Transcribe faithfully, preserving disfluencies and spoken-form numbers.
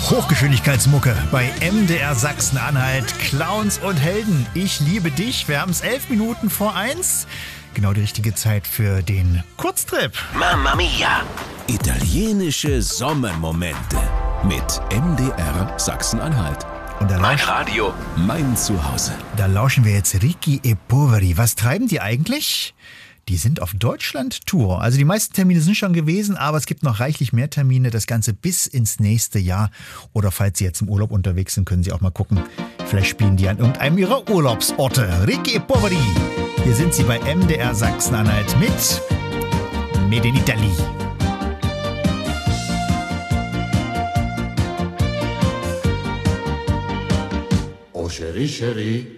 Hochgeschwindigkeitsmucke bei M D R Sachsen-Anhalt. Clowns und Helden. Ich liebe dich. Wir haben es elf Minuten vor eins. Genau die richtige Zeit für den Kurztrip. Mamma Mia! Italienische Sommermomente mit M D R Sachsen-Anhalt. Und da, Mein lausch, Radio. Mein Zuhause. da lauschen wir jetzt Ricchi e Poveri. Was treiben die eigentlich? Die sind auf Deutschland-Tour. Also die meisten Termine sind schon gewesen, aber es gibt noch reichlich mehr Termine. Das Ganze bis ins nächste Jahr. Oder falls Sie jetzt im Urlaub unterwegs sind, können Sie auch mal gucken. Vielleicht spielen die an irgendeinem Ihrer Urlaubsorte. Ricchi e Poveri. Hier sind Sie bei M D R Sachsen-Anhalt mit Made in Italy. Oh chérie, chérie,